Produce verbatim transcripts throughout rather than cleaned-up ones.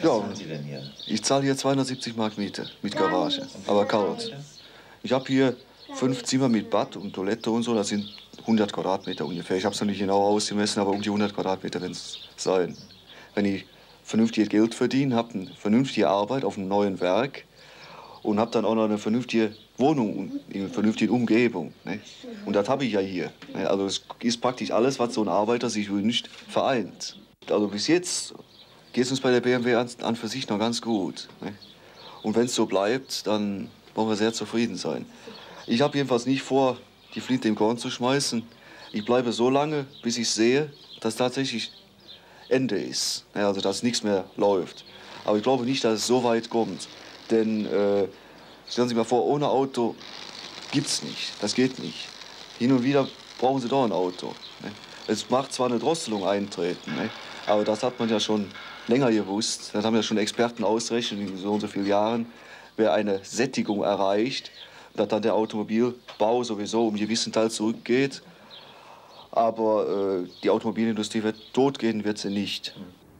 Was ja, zahlen Sie denn hier? Ich zahle hier zweihundertsiebzig Mark Miete mit Garage, aber kalt. Ich habe hier fünf Zimmer mit Bad und Toilette und so, das sind hundert Quadratmeter ungefähr. Ich habe es noch nicht genau ausgemessen, aber um die hundert Quadratmeter werden es sein. Wenn ich vernünftiges Geld verdiene, habe eine vernünftige Arbeit auf einem neuen Werk und habe dann auch noch eine vernünftige Wohnung in einer vernünftigen Umgebung. Ne? Und das habe ich ja hier. Ne? Also es ist praktisch alles, was so ein Arbeiter sich wünscht, vereint. Also bis jetzt geht es uns bei der B M W an, an für sich noch ganz gut. Ne? Und wenn es so bleibt, dann wollen wir sehr zufrieden sein. Ich habe jedenfalls nicht vor, die Flinte im Korn zu schmeißen. Ich bleibe so lange, bis ich sehe, dass tatsächlich Ende ist. Ja, also dass nichts mehr läuft. Aber ich glaube nicht, dass es so weit kommt. Denn äh, stellen Sie sich mal vor, ohne Auto gibt es nicht. Das geht nicht. Hin und wieder brauchen Sie doch ein Auto. Ne? Es macht zwar eine Drosselung eintreten, ne? Aber das hat man ja schon länger gewusst. Das haben ja schon Experten ausgerechnet in so und so vielen Jahren. Wer eine Sättigung erreicht, dass dann der Automobilbau sowieso um einen gewissen Teil zurückgeht. Aber äh, die Automobilindustrie wird totgehen, wird sie nicht.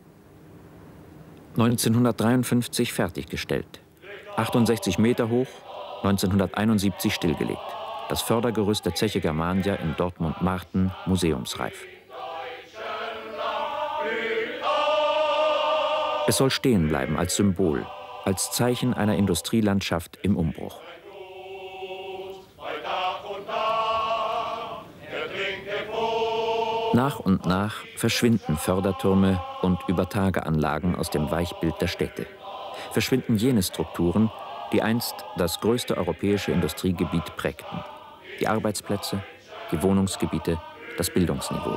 neunzehnhundertdreiundfünfzig fertiggestellt. achtundsechzig Meter hoch, neunzehnhunderteinundsiebzig stillgelegt. Das Fördergerüst der Zeche Germania in Dortmund-Marten museumsreif. Es soll stehen bleiben als Symbol, als Zeichen einer Industrielandschaft im Umbruch. Nach und nach verschwinden Fördertürme und Übertageanlagen aus dem Weichbild der Städte. Verschwinden jene Strukturen, die einst das größte europäische Industriegebiet prägten. Die Arbeitsplätze, die Wohnungsgebiete, das Bildungsniveau.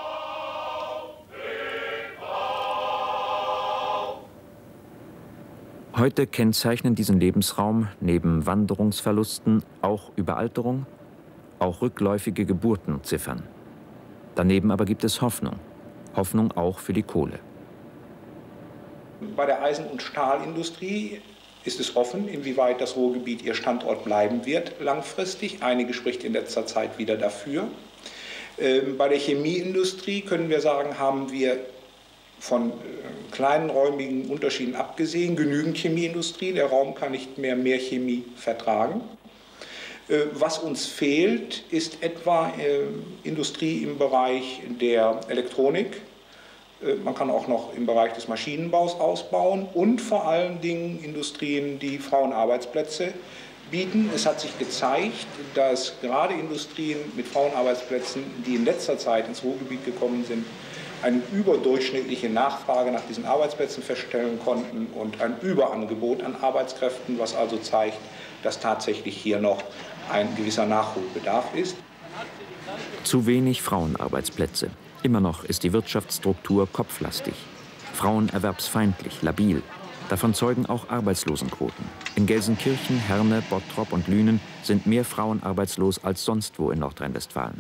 Heute kennzeichnen diesen Lebensraum neben Wanderungsverlusten auch Überalterung, auch rückläufige Geburtenziffern. Daneben aber gibt es Hoffnung. Hoffnung auch für die Kohle. Bei der Eisen- und Stahlindustrie ist es offen, inwieweit das Ruhrgebiet ihr Standort bleiben wird langfristig. Einige spricht in letzter Zeit wieder dafür. Ähm, bei der Chemieindustrie können wir sagen, haben wir von äh, kleinen räumigen Unterschieden abgesehen genügend Chemieindustrie. Der Raum kann nicht mehr mehr Chemie vertragen. Was uns fehlt, ist etwa äh, Industrie im Bereich der Elektronik. Äh, man kann auch noch im Bereich des Maschinenbaus ausbauen und vor allen Dingen Industrien, die Frauenarbeitsplätze bieten. Es hat sich gezeigt, dass gerade Industrien mit Frauenarbeitsplätzen, die in letzter Zeit ins Ruhrgebiet gekommen sind, eine überdurchschnittliche Nachfrage nach diesen Arbeitsplätzen feststellen konnten und ein Überangebot an Arbeitskräften, was also zeigt, dass tatsächlich hier noch ein gewisser Nachholbedarf ist. Zu wenig Frauenarbeitsplätze. Immer noch ist die Wirtschaftsstruktur kopflastig. Frauenerwerbsfeindlich, labil. Davon zeugen auch Arbeitslosenquoten. In Gelsenkirchen, Herne, Bottrop und Lünen sind mehr Frauen arbeitslos als sonst wo in Nordrhein-Westfalen.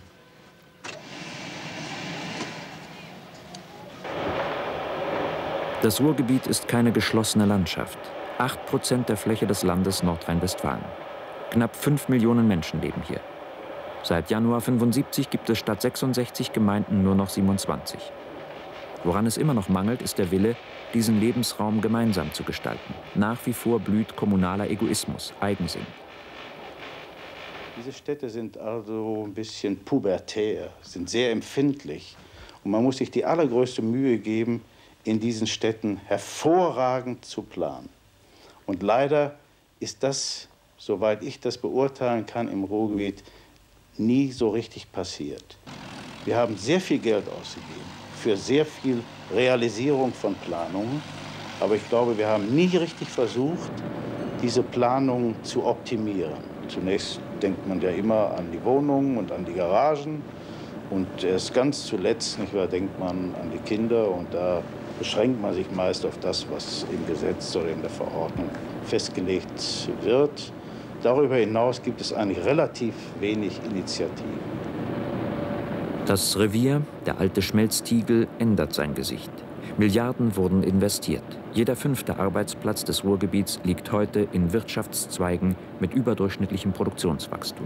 Das Ruhrgebiet ist keine geschlossene Landschaft. Acht Prozent der Fläche des Landes Nordrhein-Westfalen. Knapp fünf Millionen Menschen leben hier. Seit Januar fünfundsiebzig gibt es statt sechsundsechzig Gemeinden nur noch siebenundzwanzig. Woran es immer noch mangelt, ist der Wille, diesen Lebensraum gemeinsam zu gestalten. Nach wie vor blüht kommunaler Egoismus, Eigensinn. Diese Städte sind also ein bisschen pubertär, sind sehr empfindlich. Und man muss sich die allergrößte Mühe geben, in diesen Städten hervorragend zu planen. Und leider ist das, soweit ich das beurteilen kann, im Ruhrgebiet nie so richtig passiert. Wir haben sehr viel Geld ausgegeben für sehr viel Realisierung von Planungen, aber ich glaube, wir haben nie richtig versucht, diese Planungen zu optimieren. Zunächst denkt man ja immer an die Wohnungen und an die Garagen und erst ganz zuletzt, nicht wahr, denkt man an die Kinder und da beschränkt man sich meist auf das, was im Gesetz oder in der Verordnung festgelegt wird. Darüber hinaus gibt es eigentlich relativ wenig Initiativen. Das Revier, der alte Schmelztiegel, ändert sein Gesicht. Milliarden wurden investiert. Jeder fünfte Arbeitsplatz des Ruhrgebiets liegt heute in Wirtschaftszweigen mit überdurchschnittlichem Produktionswachstum.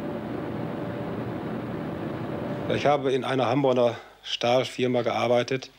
Ich habe in einer Hamburger Stahlfirma gearbeitet.